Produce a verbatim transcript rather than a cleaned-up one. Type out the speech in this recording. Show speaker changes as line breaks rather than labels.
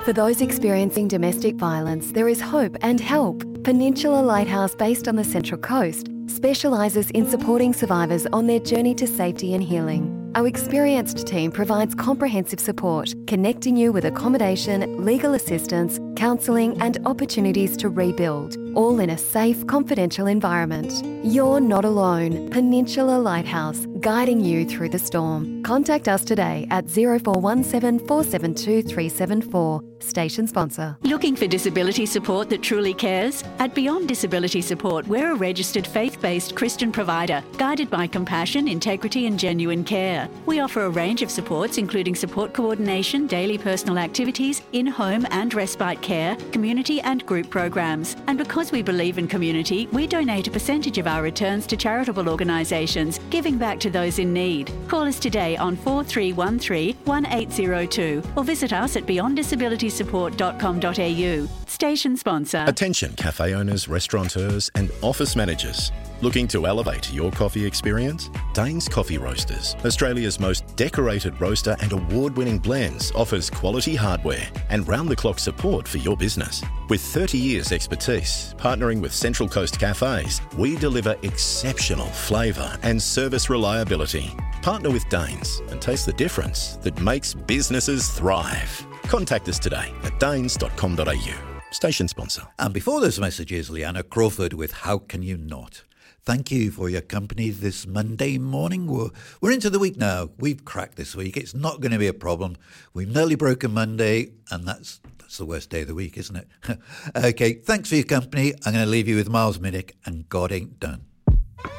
For those experiencing domestic violence, there is hope and help. Peninsula Lighthouse, based on the Central Coast, specialises in supporting survivors on their journey to safety and healing. Our experienced team provides comprehensive support, connecting you with accommodation, legal assistance, counselling and opportunities to rebuild, all in a safe, confidential environment. You're not alone. Peninsula Lighthouse, guiding you through the storm. Contact us today at zero four one seven, four seven two, three seven four. Station sponsor.
Looking for disability support that truly cares? At Beyond Disability Support, we're a registered faith-based Christian provider, guided by compassion, integrity and genuine care. We offer a range of supports, including support coordination, daily personal activities, in-home and respite care, community and group programs. And because we believe in community, we donate a percentage of our returns to charitable organisations, giving back to those in need. Call us today on four three one three, one eight zero two or visit us at beyond disability support dot com dot a u. Station sponsor.
Attention cafe owners, restaurateurs and office managers. Looking to elevate your coffee experience? Danes Coffee Roasters, Australia's most decorated roaster and award-winning blends, offers quality hardware and round-the-clock support for your business. With thirty years expertise, partnering with Central Coast Cafes, we deliver exceptional flavour and service reliability. Partner with Danes and taste the difference that makes businesses thrive. Contact us today at danes dot com dot a u. Station sponsor.
And before those messages, Leanna Crawford with How Can You Not? Thank you for your company this Monday morning. We're, we're into the week now. We've cracked this week. It's not going to be a problem. We've nearly broken Monday, and that's that's the worst day of the week, isn't it? Okay, thanks for your company. I'm going to leave you with Miles Minnick and God Ain't Done.